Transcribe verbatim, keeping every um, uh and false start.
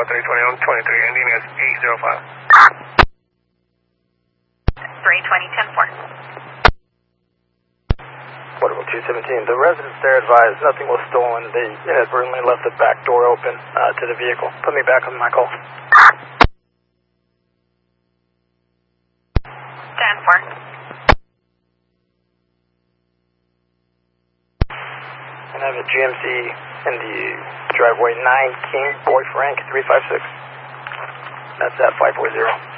three twenty-one twenty-three, ending as eight zero five. three twenty, ten four. Portable two seventeen. The residents there advised nothing was stolen. They inadvertently left the back door open uh, to the vehicle. Put me back on my call. ten four. And I have a G M C in the driveway, nine King Boy Frank three five six. That's at five four zero.